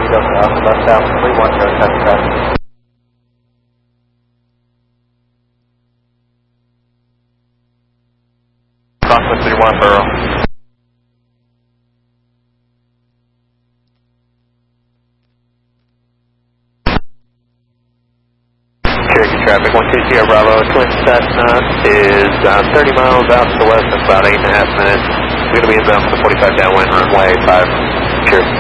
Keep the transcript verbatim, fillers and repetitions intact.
Delta Alpha, left south, three one zero, touch traffic. Southwest three one zero. Cherokee traffic, one two zero Bravo, Twin Cessna is uh, thirty miles out to the west in about eight and a half minutes. We're going to be inbound for the forty-five downwind runway five. Cheers.